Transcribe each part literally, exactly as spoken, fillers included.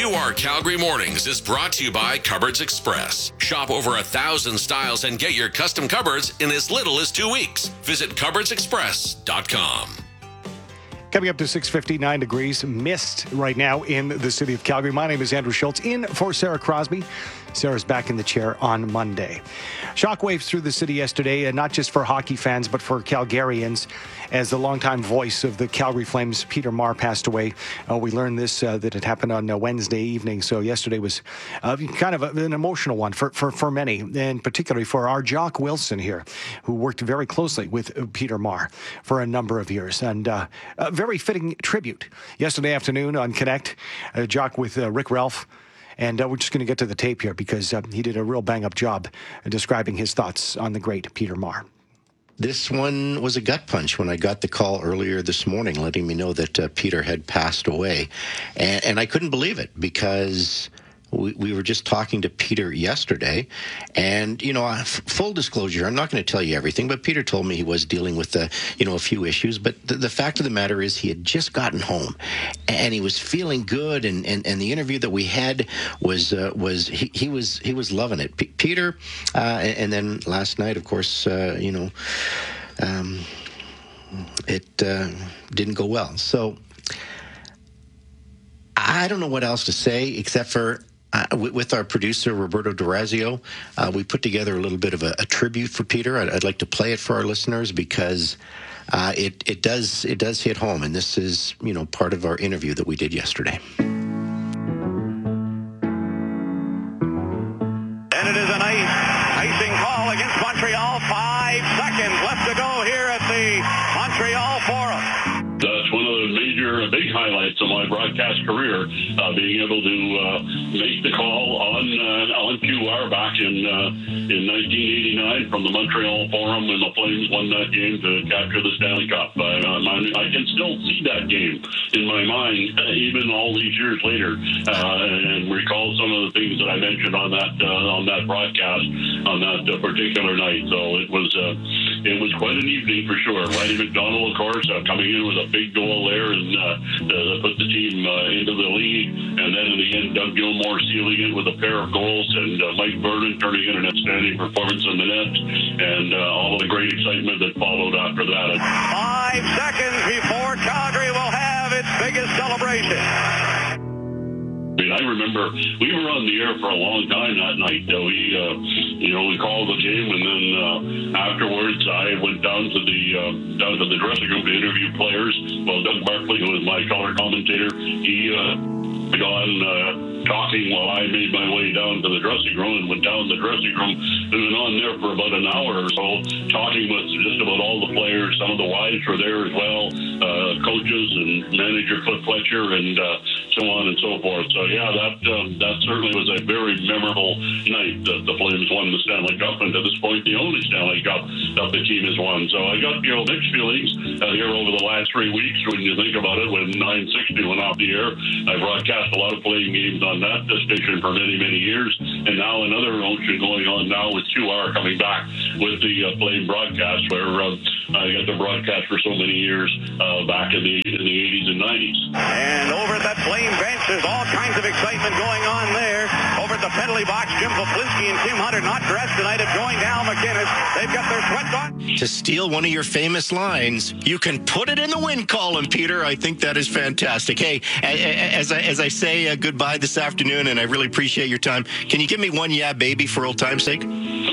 Q R Calgary Mornings is brought to you by Cupboards Express. Shop over a thousand styles and get your custom cupboards in as little as two weeks. Visit cupboards express dot com. Coming up to six fifty-nine degrees, mist right now in the city of Calgary. My name is Andrew Schultz, in for Sarah Crosby. Sarah's back in the chair on Monday. Shockwaves through the city yesterday, and not just for hockey fans, but for Calgarians, as the longtime voice of the Calgary Flames, Peter Maher, passed away. Uh, we learned this, uh, that it happened on uh, Wednesday evening, so yesterday was uh, kind of a, an emotional one for, for, for many, and particularly for our Jock Wilson here, who worked very closely with uh, Peter Maher for a number of years, and uh, a very fitting tribute. Yesterday afternoon on Connect, uh, Jock with uh, Rick Ralph. And uh, we're just going to get to the tape here because uh, he did a real bang-up job describing his thoughts on the great Peter Maher. This one was a gut punch when I got the call earlier this morning letting me know that uh, Peter had passed away. And, and I couldn't believe it because we, we were just talking to Peter yesterday. And, you know, uh, f- full disclosure, I'm not going to tell you everything, but Peter told me he was dealing with, uh, you know, a few issues. But the, the fact of the matter is he had just gotten home and he was feeling good. And, and, and the interview that we had was, uh, was he, he was he was loving it. P- Peter, uh, and, and then last night, of course, uh, you know, um, it uh, didn't go well. So I don't know what else to say except for Uh, with our producer, Roberto Durazio, uh, we put together a little bit of a, a tribute for Peter. I'd, I'd like to play it for our listeners because uh, it, it does it does hit home. And this is, you know, part of our interview that we did yesterday. And it is a nice icing call against Montreal. Five seconds left to go here at the Montreal Forum. That's one of the major, big highlights of my broadcast career, uh, being able to uh, make the call on uh, on Q R back in uh, in nineteen eighty-nine from the Montreal Forum when the Flames won that game to capture the Stanley Cup. I, I, I can still see that game in my mind, uh, even all these years later, uh, and recall some of the things that I mentioned on that uh, on that broadcast on that uh, particular night. So it was uh, it was quite an evening for sure. Rodney McDonald, of course, uh, coming in with a big goal there and uh, uh, put the team uh, into the lead. And then in the end, Doug Gilmour sealing it with a pair of goals and uh, Mike Vernon turning in an outstanding performance in the net and uh, all of the great excitement that followed after that. Five seconds before Calgary will have its biggest celebration. I mean, I remember we were on the air for a long time that night. Uh, we, uh, you know, we called the game, and then uh, afterwards, I went down to the uh, down to the dressing room to interview players. Well, Doug Barkley, who was my color commentator, he uh, went on uh, talking while I made my way down to the dressing room and went down the dressing room. We went on there for about an hour or so, talking with just about all the players. Some of the wives were there as well, uh, coaches and manager Cliff Fletcher, and uh, so on and so forth. So yeah, that um, that certainly was a very memorable night that the Flames won the Stanley Cup, and to this point, the only Stanley Cup that the team has won. So I got, you know, mixed feelings uh, here over the last three weeks when you think about it. When nine sixty went off the air, I broadcast a lot of Flame games on that station for many, many years, and now another motion going on now with Q R coming back with the uh, Flame broadcast, where uh, I got to broadcast for so many years uh, back in the in the eighties and nineties. And over at that Flame bench, there's all kinds of excitement going on there. Over at the penalty box, Jim Poplinski and Tim Hunter not dressed tonight of going down McInnes. They've got their sweats on. To steal one of your famous lines, you can put it in the win column, Peter. I think that is fantastic. Hey, as I, as I say uh, goodbye this afternoon, and I really appreciate your time, can you give me one yeah, baby, for old time's sake? Well,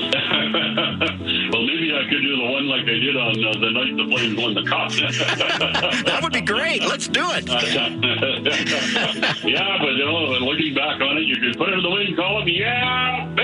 maybe I could do the one like I did on uh, the night the Flames won the Cup. That would be great. Let's do it. Yeah, but you know, looking back on it, you could put it in the win column. Yeah,